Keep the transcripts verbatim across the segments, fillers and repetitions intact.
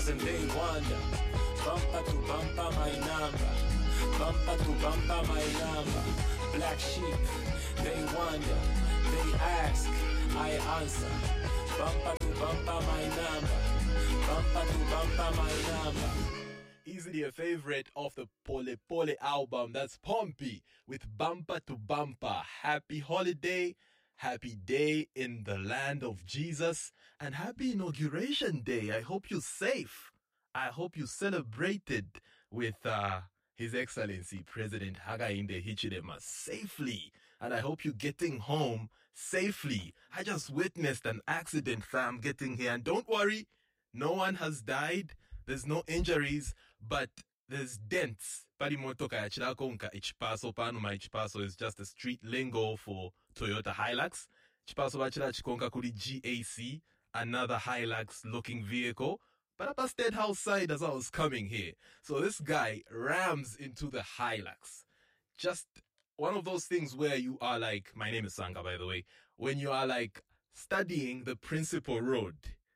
Jesus and they wonder, bumper to bumper my number, bumper to bumper my number. Black sheep, they wonder, they ask, I answer, bumper to bumper my number, bumper to bumper my number. Easily a favorite of the Pole Pole album. That's Pompey with Bumper to Bumper. Happy holiday, happy day in the land of Jesus, and happy inauguration day. I hope you're safe. I hope you celebrated with uh, His Excellency President Hakainde Hichilema safely, and I hope you're getting home safely. I just witnessed an accident, fam, getting here, and don't worry, no one has died. There's no injuries, but there's dents. Palimotoka ya chilakonka ichipaso panu ma ichipaso is just a street lingo for Toyota Hilux. Chipaso bachila chikonka kuli G A C, another Hilux looking vehicle. But I busted house side as I was coming here. So this guy rams into the Hilux. Just one of those things where you are like, my name is Sanga, by the way, when you are like studying the principal road.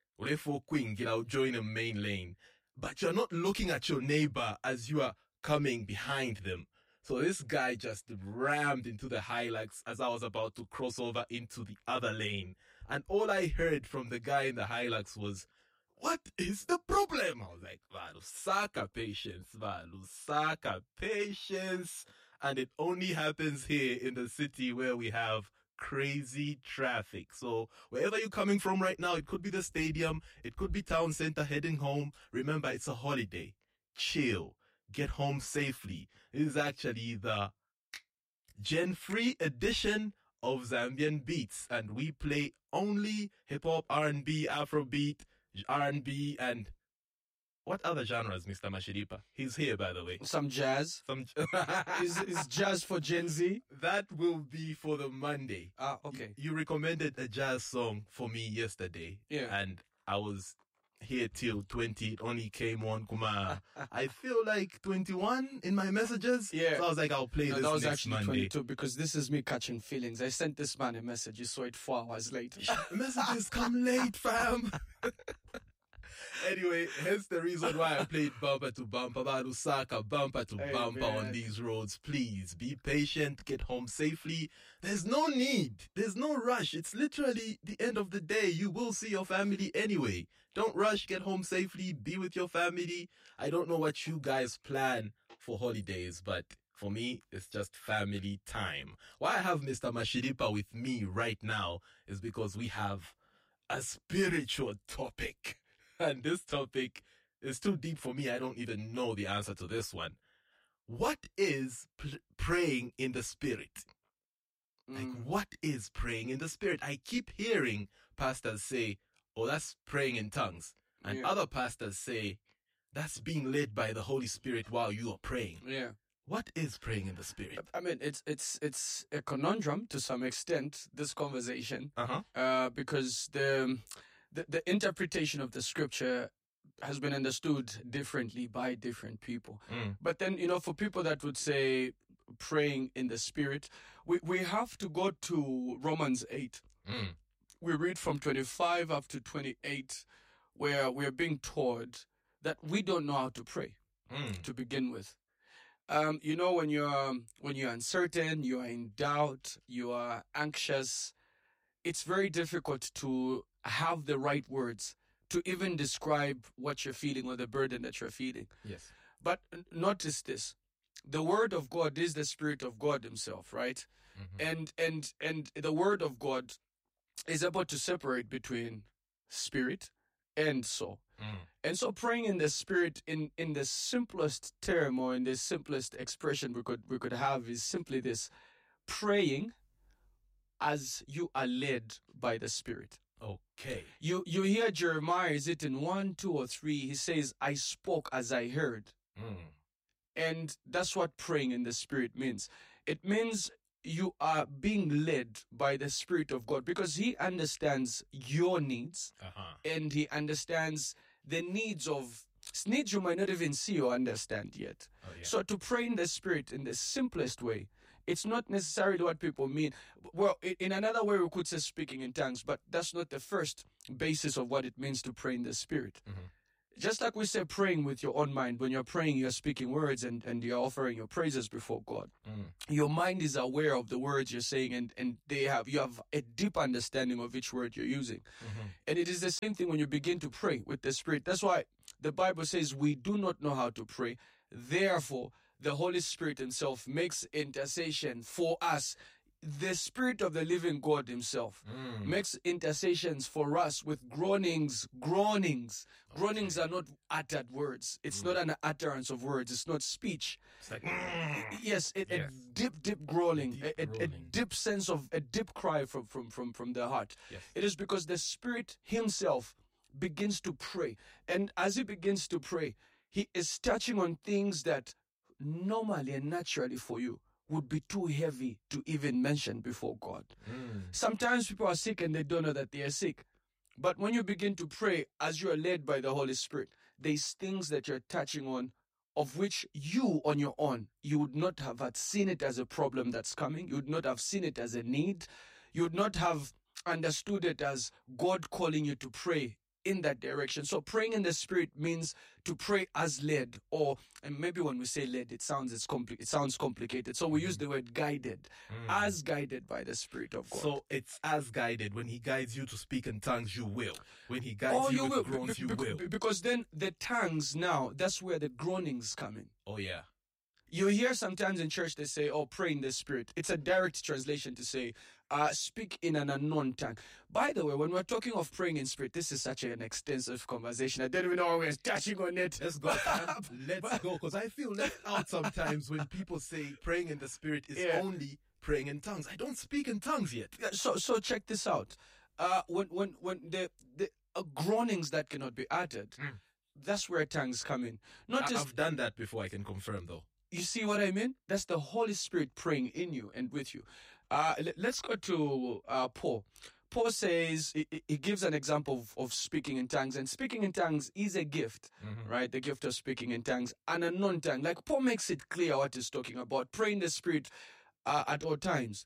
You'll join a main lane. But you're not looking at your neighbor as you are coming behind them. So this guy just rammed into the Hilux as I was about to cross over into the other lane. And all I heard from the guy in the Hilux was, "What is the problem?" I was like, Valusaka patience, Valusaka patience. And it only happens here in the city where we have crazy traffic. So wherever you're coming from right now, it could be the stadium, it could be town center heading home. Remember, it's a holiday. Chill. Get home safely. This is actually the Gen-free edition of Zambian Beats, and we play only hip-hop, R and B, Afrobeat, R and B, and what other genres, Mister Mashiripa? He's here, by the way. Some jazz. Some is, is jazz for Gen Z? That will be for the Monday. Ah, okay. You, you recommended a jazz song for me yesterday. Yeah. And I was here till twenty. It only came on, Kuma. I feel like twenty-one in my messages. Yeah. So I was like, I'll play No, this that was next actually Monday. twenty-two, because this is me catching feelings. I sent this man a message. You saw it four hours later. Messages come late, fam. Anyway, hence the reason why I played Bumper to Bumper, Barusaka, Bumper to Hey, Bumper man. on these roads. Please be patient, get home safely. There's no need, there's no rush. It's literally the end of the day. You will see your family anyway. Don't rush, get home safely, be with your family. I don't know what you guys plan for holidays, but for me, it's just family time. Why I have Mister Mashiripa with me right now is because we have a spiritual topic. And this topic is too deep for me. I don't even know the answer to this one. What is p- praying in the spirit? Like, Mm. what is praying in the spirit? I keep hearing pastors say, oh, that's praying in tongues. And Yeah. other pastors say, that's being led by the Holy Spirit while you are praying. Yeah. What is praying in the spirit? I mean, it's it's it's a conundrum to some extent, this conversation, Uh-huh. uh, because the, the the interpretation of the scripture has been understood differently by different people. Mm. But then, you know, for people that would say praying in the spirit, we, we have to go to Romans eight. Mm. We read from twenty-five up to twenty-eight, where we're being taught that we don't know how to pray Mm. to begin with. Um, you know, when you're when you're uncertain, you are in doubt, you are anxious, it's very difficult to have the right words to even describe what you're feeling or the burden that you're feeling. Yes. But n- notice this. The word of God is the Spirit of God himself, right? Mhm. And and and the word of God is able to separate between spirit and soul. Mm. And so praying in the spirit in, in the simplest term or in the simplest expression we could we could have is simply this: praying as you are led by the Spirit. Okay. You you hear Jeremiah, is it in one, two, or three? He says, I spoke as I heard. Mm. And that's what praying in the Spirit means. It means you are being led by the Spirit of God because he understands your needs Uh-huh. and he understands the needs of needs you might not even see or understand yet. Oh, yeah. So to pray in the Spirit in the simplest way, it's not necessarily what people mean. Well, i- in another way, we could say speaking in tongues, but that's not the first basis of what it means to pray in the Spirit. Mhm. Just like we say praying with your own mind, when you're praying, you're speaking words and, and you're offering your praises before God. Mm. Your mind is aware of the words you're saying, and, and they have you have a deep understanding of each word you're using. Mm-hmm. And it is the same thing when you begin to pray with the Spirit. That's why the Bible says we do not know how to pray. Therefore, the Holy Spirit himself makes intercession for us. The Spirit of the living God himself Mm. makes intercessions for us with groanings, groanings. Groanings Okay. are not uttered words. It's Mm. not an utterance of words. It's not speech. It's like, Yes, it, Yes. a deep, deep growling, Deep a, a- a growling. deep sense of, a deep cry from, from, from, from the heart. yes. It is because the Spirit himself begins to pray. And as he begins to pray, he is touching on things that normally and naturally for you would be too heavy to even mention before God. Mm. Sometimes people are sick and they don't know that they are sick. But when you begin to pray as you are led by the Holy Spirit, there's things that you're touching on of which you on your own, you would not have had seen it as a problem that's coming. You would not have seen it as a need. You would not have understood it as God calling you to pray in that direction. So praying in the Spirit means to pray as led, or and maybe when we say led, it sounds it's compli- it sounds complicated. So we use the word guided, Mm. as guided by the Spirit of God. So it's as guided. When he guides you to speak in tongues, you will. When he guides Oh, you, you with will, groans, be- you be- will. be- because then the tongues now, that's where the groanings come in. Oh yeah. You hear sometimes in church they say, oh, pray in the Spirit. It's a direct translation to say, uh, speak in an unknown tongue. By the way, when we're talking of praying in Spirit, this is such an extensive conversation. I don't even know how we're touching on it. Let's go, fam. Let's go. Because I feel left out sometimes when people say praying in the Spirit is Yeah. only praying in tongues. I don't speak in tongues yet. Yeah, So, so check this out. Uh, when, when, when the, the uh, groanings that cannot be uttered, Mm. that's where tongues come in. Not I- just I've done that before, I can confirm though. You see what I mean? That's the Holy Spirit praying in you and with you. Uh, le- let's go to uh, Paul. Paul says, he, he gives an example of, of speaking in tongues, and speaking in tongues is a gift, Mhm. right? The gift of speaking in tongues and a non tongue. Like Paul makes it clear what he's talking about. Pray in the Spirit uh, at all times.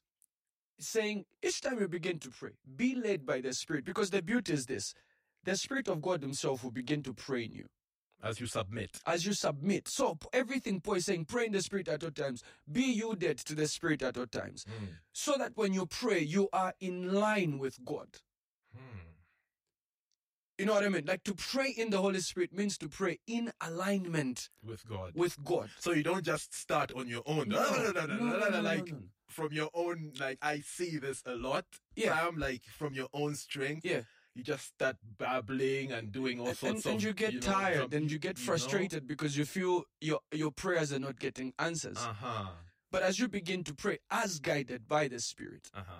Saying each time you begin to pray, be led by the Spirit, because the beauty is this: the Spirit of God himself will begin to pray in you As you submit. as you submit. So everything Paul is saying, pray in the Spirit at all times. Be yielded to the Spirit at all times. Mm. So that when you pray, you are in line with God. Hmm. You know what I mean? Like to pray in the Holy Spirit means to pray in alignment With God. with God. So you don't just start on your own. No, No, no, no, no, no, no, no, no, no, like no, no. from your own, like I see this a lot. Yeah. Fam, like from your own strength. Yeah. You just start babbling and doing all And, sorts and, of and you get know, tired some- and you get you know? frustrated because you feel your, your prayers are not getting answers. Uh-huh. But as you begin to pray as guided by the Spirit, Uh-huh.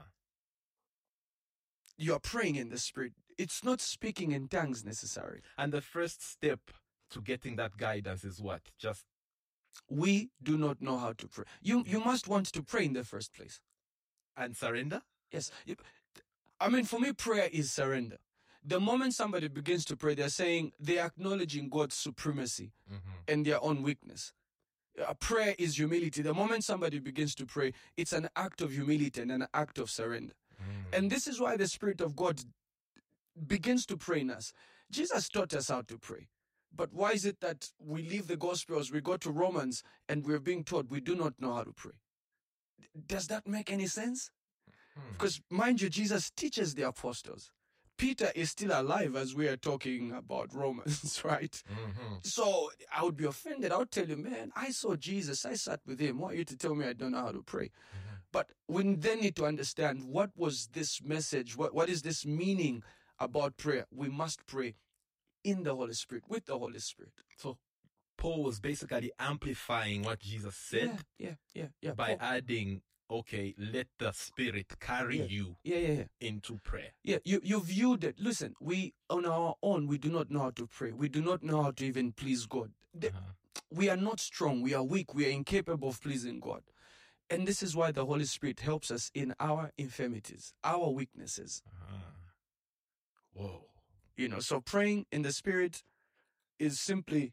you are praying in the Spirit. It's not speaking in tongues necessarily. And the first step to getting that guidance is what? Just We do not know how to pray. You you must want to pray in the first place. and surrender? Yes. You- I mean, for me, prayer is surrender. The moment somebody begins to pray, they're saying they're acknowledging God's supremacy Mm-hmm. and their own weakness. Uh, prayer is humility. The moment somebody begins to pray, it's an act of humility and an act of surrender. And this is why the Spirit of God begins to pray in us. Jesus taught us how to pray. But why is it that we leave the Gospels, we go to Romans, and we're being taught we do not know how to pray? Does that make any sense? Hmm. Because, mind you, Jesus teaches the apostles. Peter is still alive as we are talking about Romans, right? Mm-hmm. So I would be offended. I would tell you, man, I saw Jesus. I sat with him. Why are you to tell me I don't know how to pray? Mm-hmm. But we then need to understand what was this message? What, what is this meaning about prayer? We must pray in the Holy Spirit, with the Holy Spirit. So Paul was basically amplifying what Jesus said Yeah, yeah, yeah. yeah. by Paul- adding, okay, let the Spirit carry Yeah. you yeah, yeah, yeah. into prayer. Yeah, you, you viewed it. Listen, we, on our own, we do not know how to pray. We do not know how to even please God. The- Uh-huh. We are not strong. We are weak. We are incapable of pleasing God. And this is why the Holy Spirit helps us in our infirmities, our weaknesses. Uh-huh. Whoa. You know, so praying in the Spirit is simply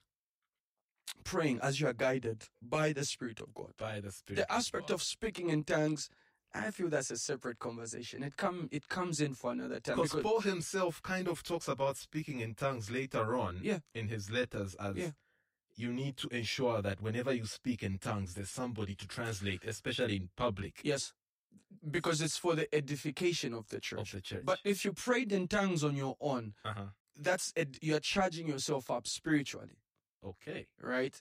praying as you are guided by the Spirit of God. By the Spirit. The aspect God. of speaking in tongues, I feel that's a separate conversation. It come it comes in for another time. Because Paul himself kind of talks about speaking in tongues later on Yeah. in his letters as Yeah. you need to ensure that whenever you speak in tongues, there's somebody to translate, especially in public Yes, because it's for the edification of the of church. the church. But if you prayed in tongues on your own, uh-huh. that's ed- you're charging yourself up spiritually, Okay. right?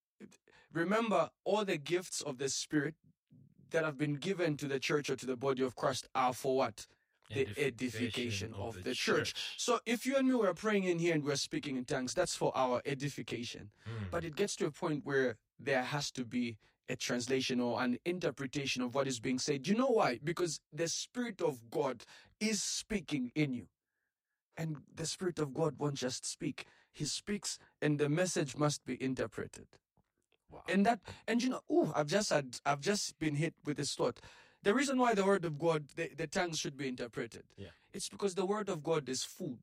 Remember, all the gifts of the Spirit that have been given to the church or to the body of Christ are for what? The edification of the church. So if you and me were praying in here and we're speaking in tongues, that's for our edification. Mm. But it gets to a point where there has to be a translation or an interpretation of what is being said. You know why? Because the Spirit of God is speaking in you. And the Spirit of God won't just speak. He speaks and the message must be interpreted. Wow. And that, and you know, ooh, I've just had, I've just been hit with this thought. The reason why the word of God, the, the tongues should be interpreted. Yeah. It's because the word of God is food.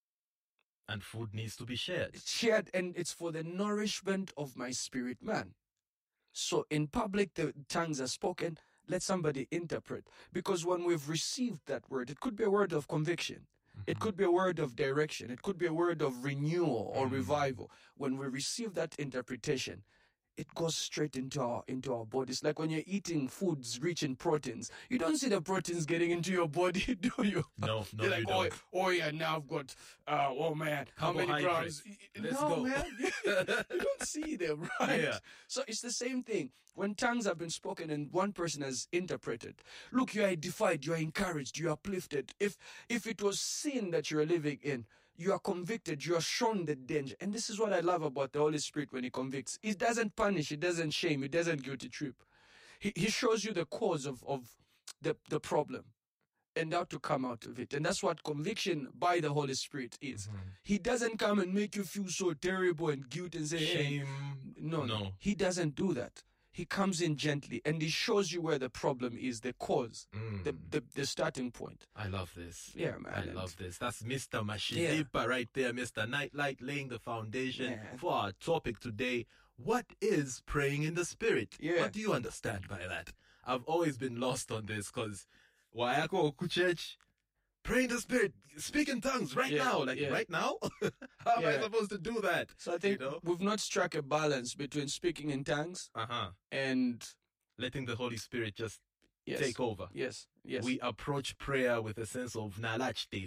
And food needs to be shared. It's shared and it's for the nourishment of my spirit man. So in public, the tongues are spoken. Let somebody interpret. Because when we've received that word, it could be a word of conviction. It could be a word of direction. It could be a word of renewal or Mm. revival. When we receive that interpretation, it goes straight into our into our bodies. Like when you're eating foods rich in proteins, you don't see the proteins getting into your body, do you? No, no, You're you like, oh, don't. oh yeah, now I've got, uh, oh man, how many grams? Let's no, go. man, you don't see them, right? Yeah. So it's the same thing. When tongues have been spoken and one person has interpreted, look, you are edified, you are encouraged, you are uplifted. If if it was sin that you are living in, you are convicted, you are shown the danger. And this is what I love about the Holy Spirit when he convicts. He doesn't punish, he doesn't shame, he doesn't guilty trip. He, he shows you the cause of, of the, the problem and how to come out of it. And that's what conviction by the Holy Spirit is. Mhm. He doesn't come and make you feel so terrible and guilt and say, hey, Shame. no, no, No. he doesn't do that. He comes in gently and he shows you where the problem is, the cause, Mm. the, the, the starting point. I love this. Yeah, man. I and- love this. That's Mister Mashidipa right there, Mister Nightlight, laying the foundation Yeah. for our topic today. What is praying in the Spirit? Yeah. What do you understand by that? I've always been lost on this because Wayako Kuchech, pray in the Spirit, speak in tongues right Yeah, now. Like, yeah. right now? How am I Yeah. supposed to do that? So I think You know? we've not struck a balance between speaking in tongues Uh-huh. and Letting the Holy Spirit just yes, take over. yes, yes. We approach prayer with a sense of nalachtif.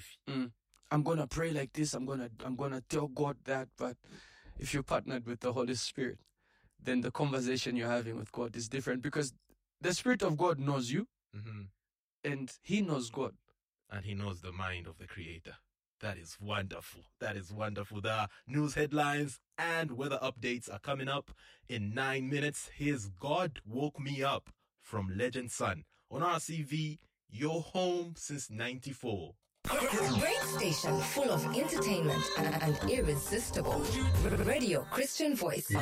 I'm gonna pray like this. I'm gonna I'm gonna tell God that. But if you're partnered with the Holy Spirit, then the conversation you're having with God is different because the Spirit of God knows you Mm-hmm. and He knows God. And he knows the mind of the Creator. That is wonderful. That is wonderful. The news headlines and weather updates are coming up in nine minutes. Here's God Woke Me Up from Legend Sun on R C V, your home since ninety-four. Great station full of entertainment and, and irresistible. Radio Christian Voice.